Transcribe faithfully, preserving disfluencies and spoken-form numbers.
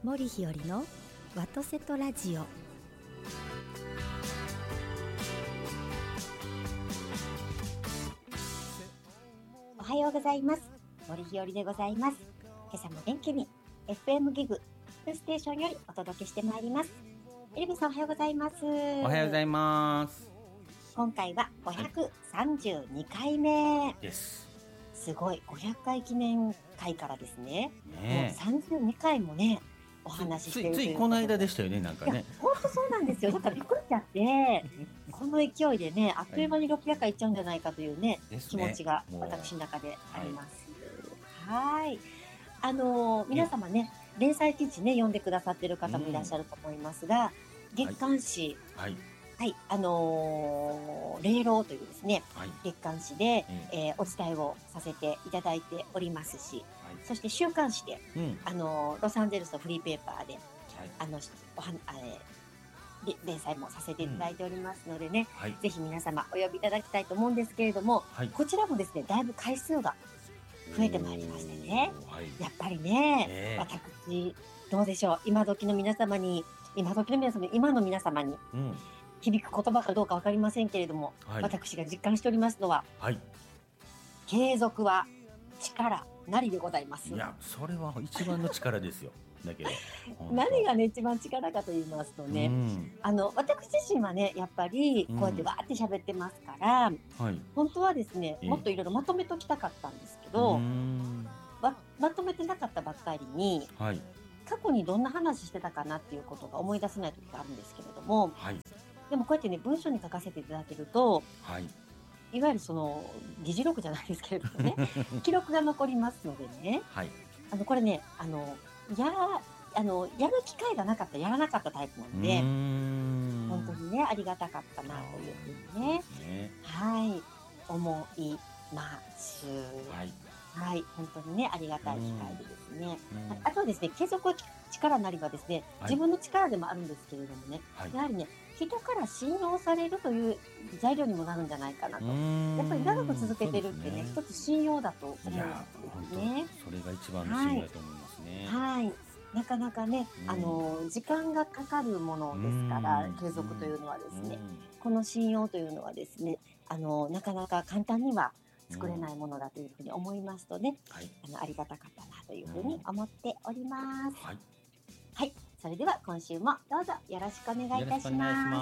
森ひよりのワトセトラジオ。おはようございます。森ひよりでございます。今朝も元気に エフエム ギグステーションよりお届けしてまいります。エルビさん、おはようございます。 おはようございます。 今回はごひゃくさんじゅうにかいめです。 すごい、ごひゃっかい記念会からですね。 ねもうさんじゅうにかいもねお話ししてるついついこの間でしたよね、なんかね。 本当そうなんですよ。だからびっくりしちゃってこの勢いでね、あっという間にろっぴゃっかいいっちゃうんじゃないかというね、はい、気持ちが私の中であります。はい、はいあのー、皆様ね、連載記事ね読んでくださってる方もいらっしゃると思いますが、うん、月刊誌、はいはいはい、あのー、霊老というですね、はい、月刊誌で、うんえー、お伝えをさせていただいておりますし、はい、そして週刊誌で、うん、あのー、ロサンゼルスのフリーペーパーで、はい、あのおはえー、連載もさせていただいておりますのでね、うんはい、ぜひ皆様お呼びいただきたいと思うんですけれども、はい、こちらもですね、だいぶ回数が増えてまいりましてね、はい、やっぱりね、えー、私どうでしょう、今時の皆様に今時の皆様今の皆様に、うん響く言葉かどうか分かりませんけれども、はい、私が実感しておりますのは、はい、継続は力なりでございます。 いや、それは一番の力ですよ。だけど何がね一番力かと言いますとね、うん、あの私自身はねやっぱりこうやってわーって喋ってますから、うんはい、本当はですねもっといろいろまとめときたかったんですけど、ま, まとめてなかったばっかりに、はい、過去にどんな話してたかなっていうことが思い出せない時があるんですけれども、はいでもこうやってね文章に書かせていただけると、はい、いわゆるその議事録じゃないですけれどもね記録が残りますのでね、はい、あのこれねあのやあのやる機会がなかったらやらなかったタイプなので本当にねありがたかったなというふうにね、ねはい思います。はいはい、本当にねありがたい機会でですね、あとはですね継続は力なりはですね、はい、自分の力でもあるんですけれどもね、はい、やはりね人から信用されるという材料にもなるんじゃないかなと。やっぱり長く続けてるってね、一つ信用だと思うんですね。 それが一番の信用だと思いますね。 はい、はい、なかなかね、あの時間がかかるものですから継続というのはですね、この信用というのはですね、あのなかなか簡単には作れないものだというふうに思いますとね、はい、あのありがたかったなというふうに思っております。はい、はい、それでは今週もどうぞよろしくお願いいたします。